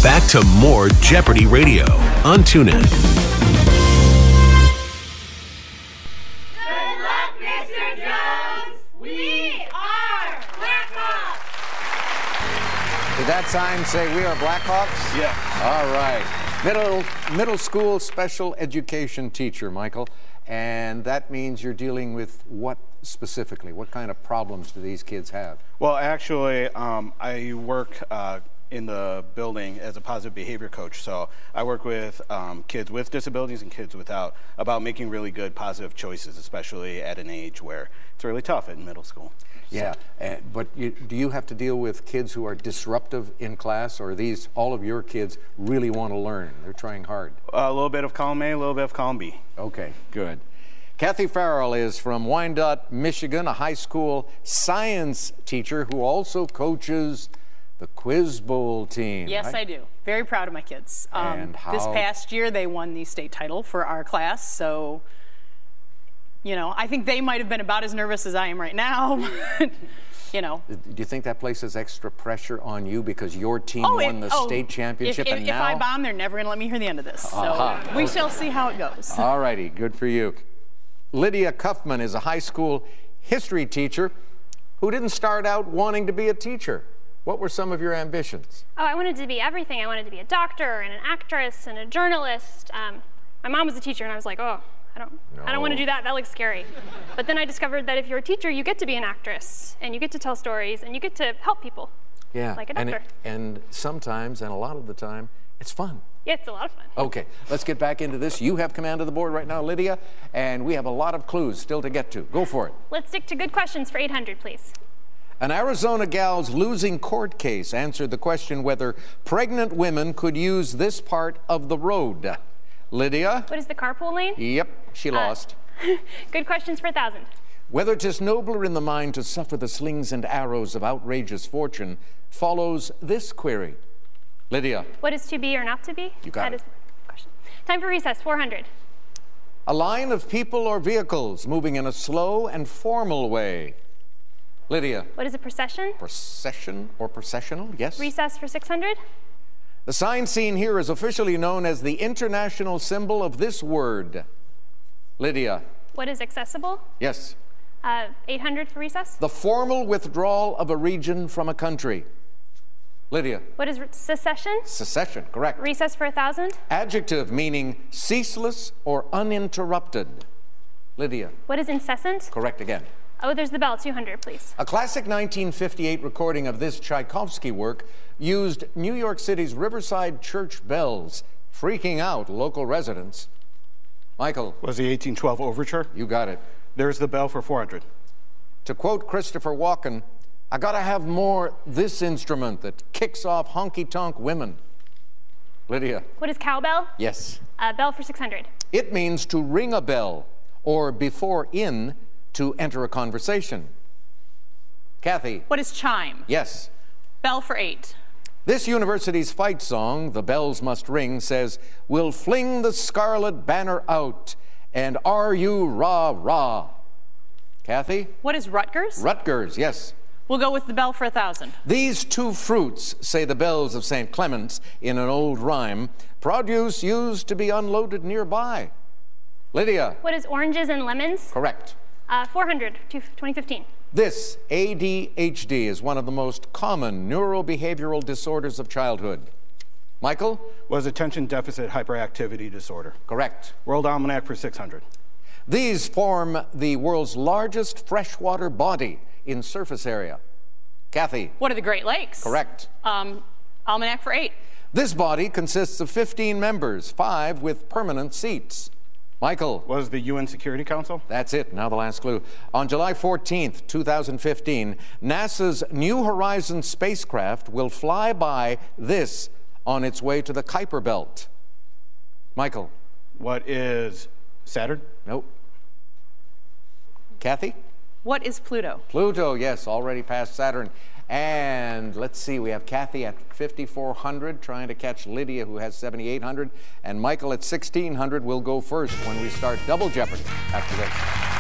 Back to more Jeopardy Radio on TuneIn. Good luck, Mr. Jones! We are Blackhawks! Did that sign say we are Blackhawks? Yeah. All right. Middle school special education teacher, Michael. And that means you're dealing with what specifically? What kind of problems do these kids have? Well, actually, I work in the building as a positive behavior coach. So I work with kids with disabilities and kids without about making really good positive choices, especially at an age where it's really tough in middle school. Yeah, but do you have to deal with kids who are disruptive in class, or are these all of your kids really want to learn? They're trying hard. A little bit of column A, a little bit of column B. Okay, good. Kathy Farrell is from Wyandotte, Michigan, a high school science teacher who also coaches the Quiz Bowl team. Yes, right? I do. Very proud of my kids. And This how- past year, they won the state title for our class, so, you know, I think they might have been about as nervous as I am right now. You know. Do you think that places extra pressure on you because your team won the state championship if, and if now? I bomb, they're never going to let me hear the end of this. So we shall see how it goes. All righty, good for you. Lydia Kaufman is a high school history teacher who didn't start out wanting to be a teacher. What were some of your ambitions? Oh, I wanted to be everything. I wanted to be a doctor and an actress and a journalist. My mom was a teacher, and I was like, oh, I don't want to do that. That looks scary. But then I discovered that if you're a teacher, you get to be an actress, and you get to tell stories, and you get to help people. Yeah, like a doctor. And sometimes, and a lot of the time, it's fun. Yeah, it's a lot of fun. Okay, let's get back into this. You have command of the board right now, Lydia, and we have a lot of clues still to get to. Go for it. Let's stick to good questions for 800, please. An Arizona gal's losing court case answered the question whether pregnant women could use this part of the road. Lydia? What is the carpool lane? Yep, she lost. Good questions for 1,000. Whether 'tis nobler in the mind to suffer the slings and arrows of outrageous fortune follows this query. Lydia? What is to be or not to be? You got it. That is the question. Time for recess, 400. A line of people or vehicles moving in a slow and formal way. Lydia? What is a procession? Procession or processional, yes. Recess for 600. The sign seen here is officially known as the international symbol of this word. Lydia? What is accessible? Yes. 800 for recess. The formal withdrawal of a region from a country. Lydia? What is secession? Secession, correct. Recess for 1,000. Adjective meaning ceaseless or uninterrupted. Lydia? What is incessant? Correct again. Oh, there's the bell, 200, please. A classic 1958 recording of this Tchaikovsky work used New York City's Riverside church bells, freaking out local residents. Michael? Was the 1812 overture? You got it. There's the bell for 400. To quote Christopher Walken, I gotta have more this instrument that kicks off honky-tonk women. Lydia? What is cowbell? Yes. Bell for 600. It means to ring a bell, or before in, to enter a conversation. Kathy? What is chime? Yes. Bell for 8. This university's fight song, The Bells Must Ring, says, we'll fling the scarlet banner out, and are you rah-rah? Kathy? What is Rutgers? Rutgers, yes. We'll go with the bell for 1,000. These two fruits, say the bells of St. Clement's in an old rhyme, produce used to be unloaded nearby. Lydia? What is oranges and lemons? Correct. 400 to 2015. This ADHD is one of the most common neurobehavioral disorders of childhood. Michael? Was attention deficit hyperactivity disorder. Correct. World Almanac for 600. These form the world's largest freshwater body in surface area. Kathy? What are the Great Lakes? Correct. Almanac for 8. This body consists of 15 members, 5 with permanent seats. Michael? Was the UN Security Council? That's it. Now the last clue. On July 14th, 2015, NASA's New Horizons spacecraft will fly by this on its way to the Kuiper Belt. Michael? What is Saturn? Nope. Kathy? What is Pluto? Pluto, yes, already past Saturn. And let's see, we have Kathy at 5,400 trying to catch Lydia, who has 7,800. And Michael at 1,600 will go first when we start Double Jeopardy after this.